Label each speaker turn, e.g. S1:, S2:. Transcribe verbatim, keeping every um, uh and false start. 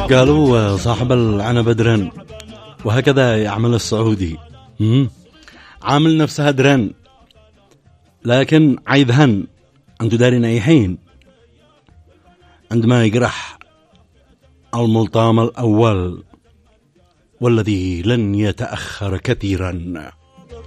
S1: قالوا صاحب العنب درن، وهكذا يعمل السعودي. مم. عامل نفسها درن لكن عيدهن أنتو دارين أي حين عندما يقرح الملطام الأول والذي لن يتأخر كثيرا.